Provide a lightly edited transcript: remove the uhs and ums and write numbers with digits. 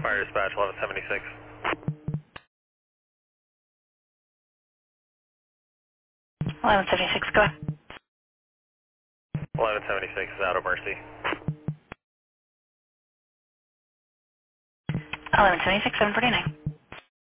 Fire dispatch 1176. 1176, go ahead. 1176 is out of Mercy. 1176, 749.